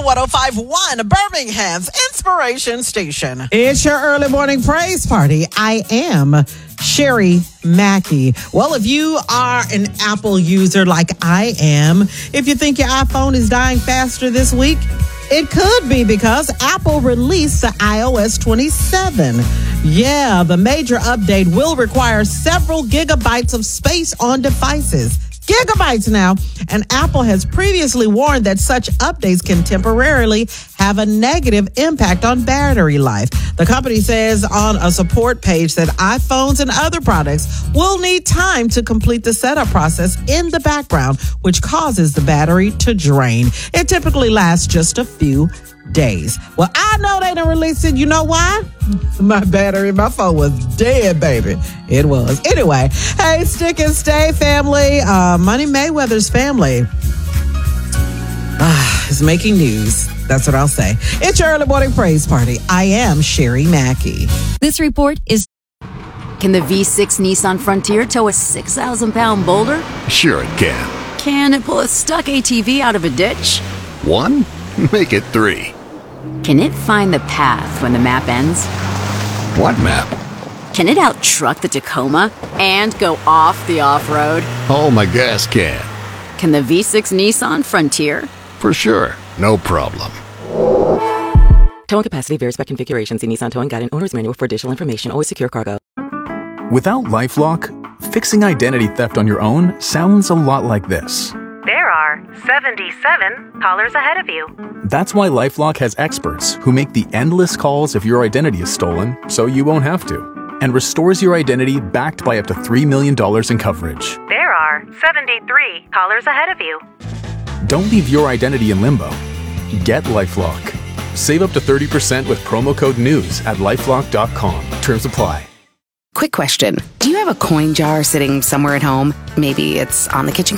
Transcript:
105.1, Birmingham's Inspiration Station. It's your early morning praise party. I am Sherry Mackey. Well, if you are an Apple user like I am, if you think your iPhone is dying faster this week, it could be because Apple released the iOS 27. Yeah, the major update will require several gigabytes of space on devices. Gigabytes now. And Apple has previously warned that such updates can temporarily have a negative impact on battery life. The company says on a support page that iPhones and other products will need time to complete the setup process in the background, which causes the battery to drain. It typically lasts just a few days. Well, I know they done released it. You know why? My phone was dead, baby. It was. Anyway, hey, stick and stay, family. Money Mayweather's family is making news. That's what I'll say. It's your early morning praise party. I am Sherry Mackey. This report is... Can the V6 Nissan Frontier tow a 6,000-pound boulder? Sure it can. Can it pull a stuck ATV out of a ditch? 1? Make it 3. Can it find the path when the map ends? What map? Can it out-truck the Tacoma and go off the off-road? Oh, my gas can. Can the V6 Nissan Frontier? For sure. No problem. Towing capacity varies by configuration. See Nissan Towing Guide and Owner's Manual for additional information. Always secure cargo. Without LifeLock, fixing identity theft on your own sounds a lot like this. There are 77 callers ahead of you. That's why LifeLock has experts who make the endless calls if your identity is stolen, so you won't have to, and restores your identity backed by up to $3 million in coverage. There are 73 callers ahead of you. Don't leave your identity in limbo. Get LifeLock. Save up to 30% with promo code NEWS at LifeLock.com. Terms apply. Quick question. Do you have a coin jar sitting somewhere at home? Maybe it's on the kitchen